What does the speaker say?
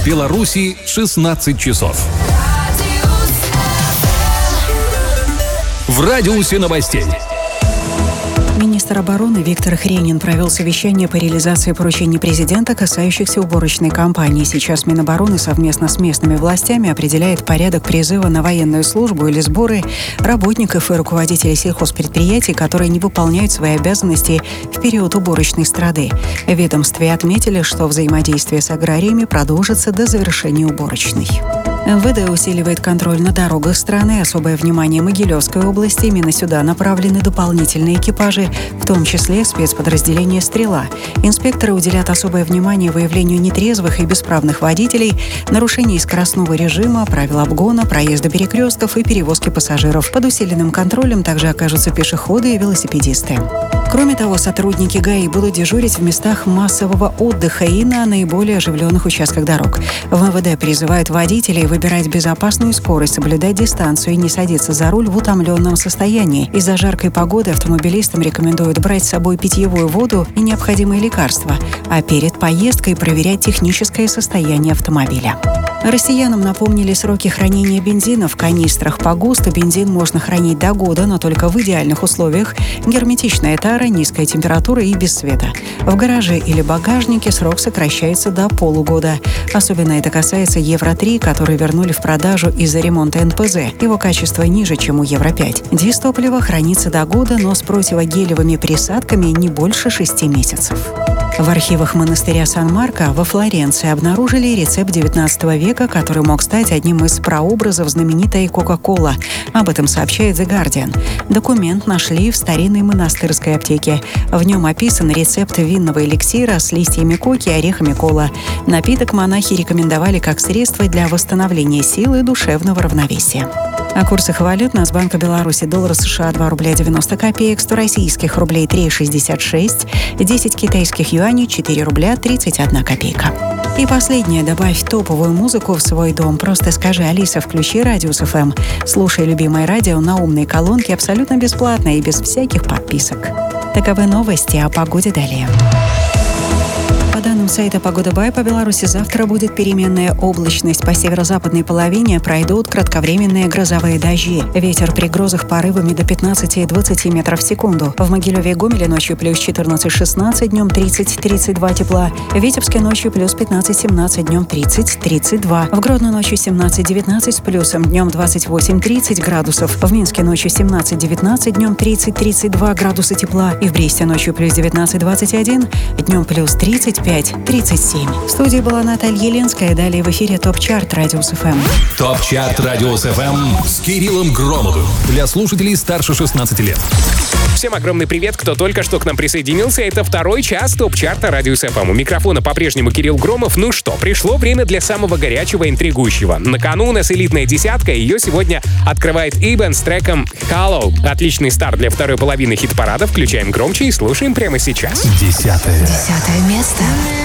В Беларуси 16 часов. В радиусе новостей. Министр обороны Виктор Хренин провел совещание по реализации поручений президента, касающихся уборочной кампании. Сейчас Минобороны совместно с местными властями определяет порядок призыва на военную службу или сборы работников и руководителей сельхозпредприятий, которые не выполняют свои обязанности в период уборочной страды. В ведомстве отметили, что взаимодействие с аграриями продолжится до завершения уборочной. МВД усиливает контроль на дорогах страны. Особое внимание Могилевской области. Именно сюда направлены дополнительные экипажи, в том числе спецподразделение «Стрела». Инспекторы уделят особое внимание выявлению нетрезвых и бесправных водителей, нарушений скоростного режима, правил обгона, проезда перекрестков и перевозки пассажиров. Под усиленным контролем также окажутся пешеходы и велосипедисты. Кроме того, сотрудники ГАИ будут дежурить в местах массового отдыха и на наиболее оживленных участках дорог. В МВД призывают водителей выбирать безопасную скорость, соблюдать дистанцию и не садиться за руль в утомленном состоянии. Из-за жаркой погоды автомобилистам рекомендуют брать с собой питьевую воду и необходимые лекарства, а перед поездкой проверять техническое состояние автомобиля. Россиянам напомнили сроки хранения бензина в канистрах. По ГОСТу бензин можно хранить до года, но только в идеальных условиях: герметичная тара, низкая температура и без света. В гараже или багажнике срок сокращается до полугода. Особенно это касается Евро-3, который вернули в продажу из-за ремонта НПЗ. Его качество ниже, чем у Евро-5. Дизтопливо хранится до года, но с противогелевыми присадками не больше 6 месяцев. В архивах монастыря Сан-Марко во Флоренции обнаружили рецепт XIX века, который мог стать одним из прообразов знаменитой Кока-Кола. Об этом сообщает The Guardian. Документ нашли в старинной монастырской аптеке. В нем описан рецепт винного эликсира с листьями коки и орехами кола. Напиток монахи рекомендовали как средство для восстановления сил и душевного равновесия. О курсах валют: Нацбанка Беларуси: доллар США 2 рубля 90 копеек, 100 российских рублей 3,66, 10 китайских юаней 4 рубля 31 копейка. И последнее: добавь топовую музыку в свой дом. Просто скажи: Алиса, включи Радиус ФМ. Слушай любимое радио на умной колонке абсолютно бесплатно и без всяких подписок. Таковы новости о погоде далее. По данным сайта «Погода Бай», по Беларуси завтра будет переменная облачность. По северо-западной половине пройдут кратковременные грозовые дожди. Ветер при грозах порывами до 15-20 метров в секунду. В Могилеве и Гомеле ночью плюс 14-16, днем 30-32 тепла. В Витебске ночью плюс 15-17, днем 30-32. В Гродно ночью 17-19 с плюсом, днем 28-30 градусов. В Минске ночью 17-19, днем 30-32 градуса тепла. И в Бресте ночью плюс 19-21, днем плюс 35-37. В студии была Наталья Еленская. Далее в эфире ТОП-чарт Радиус ФМ. ТОП-чарт Радиус ФМ с Кириллом Громовым. Для слушателей старше 16 лет. Всем огромный привет, кто только что к нам присоединился. Это второй час ТОП-чарта Радиус ФМ. У микрофона по-прежнему Кирилл Громов. Ну что, пришло время для самого горячего, интригующего. На кону у нас элитная десятка. Ее сегодня открывает Ибен с треком «Hollow». Отличный старт для второй половины хит-парада. Включаем громче и слушаем прямо сейчас. 10 место.